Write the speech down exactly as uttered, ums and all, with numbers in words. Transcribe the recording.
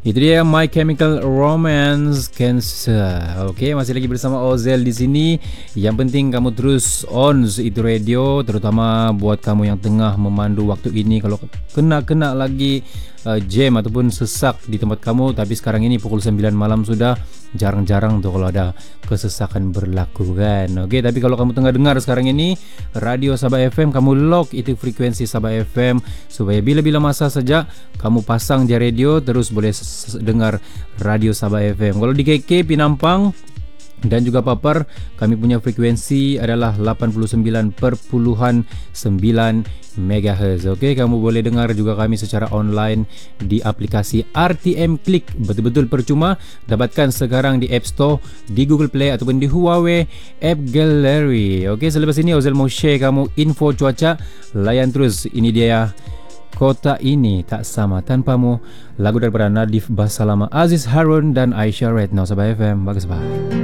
Itu dia My Chemical Romance Cancer. Okey, masih lagi bersama Ozel di sini. Yang penting kamu terus on itu radio, terutama buat kamu yang tengah memandu waktu ini. Kalau kena-kena lagi uh, jam ataupun sesak di tempat kamu, tapi sekarang ini pukul sembilan malam sudah, jarang-jarang tuh kalau ada kesesakan berlaku kan. Okey, tapi kalau kamu tengah dengar sekarang ini Radio Sabah F M, kamu lock itu frekuensi Sabah F M supaya bila-bila masa saja kamu pasang je radio, terus boleh dengar Radio Sabah F M. Kalau di K K, Pinampang dan juga Papar, kami punya frekuensi adalah lapan puluh sembilan perpuluhan sembilan megahertz. Okey, kamu boleh dengar juga kami secara online di aplikasi R T M Click. Betul-betul percuma. Dapatkan sekarang di App Store, di Google Play ataupun di Huawei App Gallery. Okey, selepas ini Ozel mau share kamu info cuaca. Layan terus, ini dia Kota Ini Tak Sama Tanpamu, lagu daripada Nadif Basalama, Aziz Harun dan Aisyah Red. Now Sabah F M, bagus bah.